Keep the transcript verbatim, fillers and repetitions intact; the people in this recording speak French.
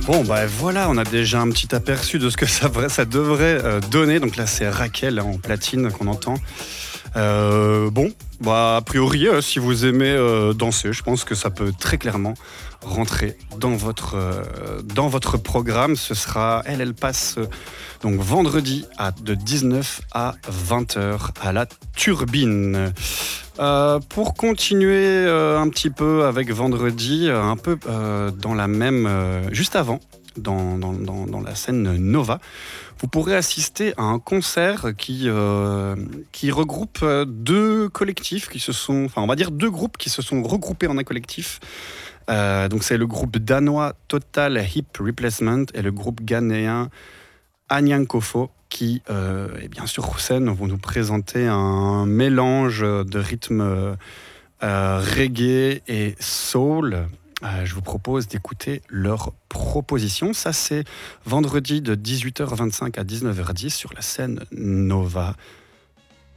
Bon, bah voilà, on a déjà un petit aperçu de ce que ça, ça devrait euh, donner. Donc là, c'est Raquel hein, en platine qu'on entend. Euh, bon, bah a priori, euh, si vous aimez euh, danser, je pense que ça peut très clairement rentrer dans votre, euh, dans votre programme. Ce sera, elle, elle passe euh, donc vendredi à, de dix-neuf à vingt heures à la Turbine. Euh, pour continuer euh, un petit peu avec vendredi, euh, un peu euh, dans la même, euh, juste avant, dans, dans, dans, dans la scène Nova, vous pourrez assister à un concert qui, euh, qui regroupe deux collectifs qui se sont, enfin on va dire deux groupes qui se sont regroupés en un collectif. Euh, donc c'est le groupe danois Total Hip Replacement et le groupe ghanéen Anyankofo qui, euh, et bien sur scène, vont nous présenter un mélange de rythmes euh, reggae et soul. Euh, je vous propose d'écouter leur proposition. Ça, c'est vendredi de dix-huit heures vingt-cinq à dix-neuf heures dix sur la scène Nova.